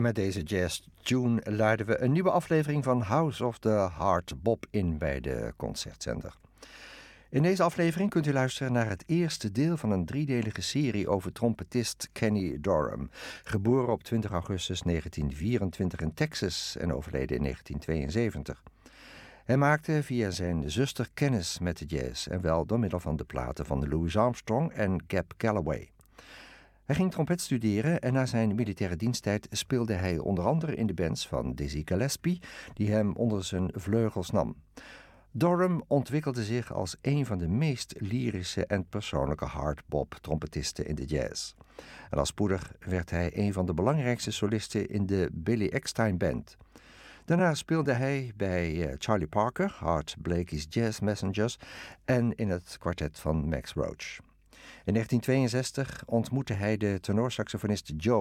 En met deze jazz tune luiden we een nieuwe aflevering van House of the Hard Bop in bij de Concertzender. In deze aflevering kunt u luisteren naar het eerste deel van een driedelige serie over trompetist Kenny Dorham, geboren op 20 augustus 1924 in Texas en overleden in 1972. Hij maakte via zijn zuster kennis met de jazz en wel door middel van de platen van Louis Armstrong en Cab Calloway. Hij ging trompet studeren en na zijn militaire diensttijd speelde hij onder andere in de bands van Dizzy Gillespie, die hem onder zijn vleugels nam. Dorham ontwikkelde zich als een van de meest lyrische en persoonlijke hardbop trompetisten in de jazz. En al spoedig werd hij een van de belangrijkste solisten in de Billy Eckstine Band. Daarna speelde hij bij Charlie Parker, Art Blakey's Jazz Messengers en in het kwartet van Max Roach. In 1962 ontmoette hij de tenorsaxofonist Joe